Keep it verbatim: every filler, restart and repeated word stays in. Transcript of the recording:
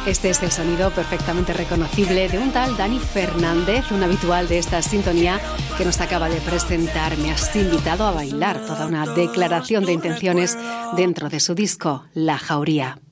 Este es el sonido perfectamente reconocible de un tal Dani Fernández, un habitual de esta sintonía que nos acaba de presentar. Me has invitado a bailar, toda una declaración de intenciones dentro de su disco La Jauría.